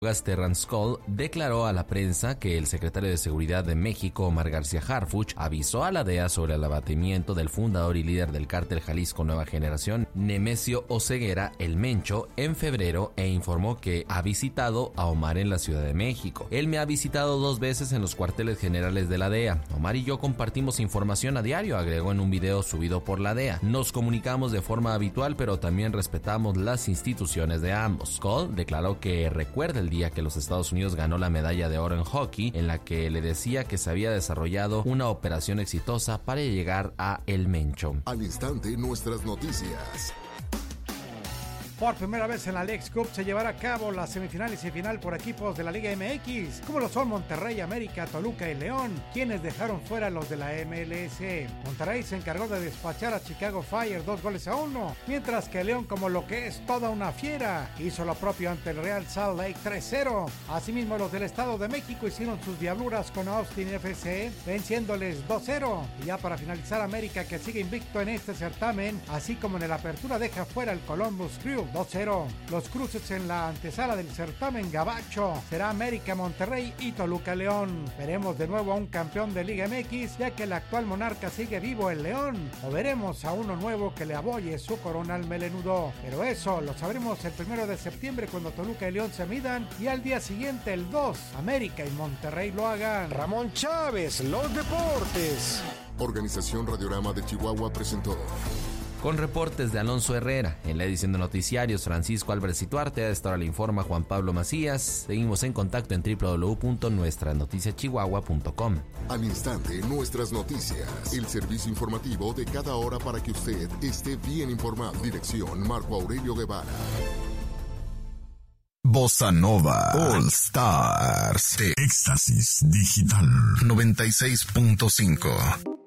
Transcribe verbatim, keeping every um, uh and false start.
Terrence Cole declaró a la prensa que el secretario de Seguridad de México, Omar García Harfuch, avisó a la D E A sobre el abatimiento del fundador y líder del cártel Jalisco Nueva Generación, Nemesio Oseguera, el Mencho, en febrero e informó que ha visitado a Omar en la Ciudad de México. Él me ha visitado dos veces en los cuarteles generales de la D E A. Omar y yo compartimos información a diario, agregó en un video subido por la D E A. Nos comunicamos de forma habitual, pero también respetamos las instituciones de ambos. Cole declaró que recuerda el día que los Estados Unidos ganó la medalla de oro en hockey, en la que le decía que se había desarrollado una operación exitosa para llegar a El Mencho. Al instante, nuestras noticias. Por primera vez en la Leagues Cup se llevará a cabo las semifinales y final por equipos de la Liga M X, como lo son Monterrey, América, Toluca y León, quienes dejaron fuera los de la M L S. Monterrey se encargó de despachar a Chicago Fire dos goles a uno, mientras que León, como lo que es toda una fiera, hizo lo propio ante el Real Salt Lake tres cero. Asimismo, los del Estado de México hicieron sus diabluras con Austin F C, venciéndoles dos cero. Y ya para finalizar, América, que sigue invicto en este certamen, así como en el Apertura, deja fuera el Columbus Crew dos cero. Los cruces en la antesala del certamen gabacho será América Monterrey y Toluca León. Veremos de nuevo a un campeón de Liga M X, ya que el actual monarca sigue vivo, el León, o veremos a uno nuevo que le aboye su corona al melenudo. Pero eso lo sabremos el primero de septiembre, cuando Toluca y León se midan, y al día siguiente, el dos, América y Monterrey lo hagan. Ramón Chávez, los deportes. Organización Radiorama de Chihuahua presentó. Con reportes de Alonso Herrera, en la edición de noticiarios Francisco Álvarez y Duarte, a esta hora le informa Juan Pablo Macías. Seguimos en contacto en doble u doble u doble u punto nuestra noticia chihuahua punto com. Al instante, nuestras noticias, el servicio informativo de cada hora para que usted esté bien informado. Dirección Marco Aurelio Guevara. Bossa Nova All Stars de Éxtasis Digital noventa y seis punto cinco.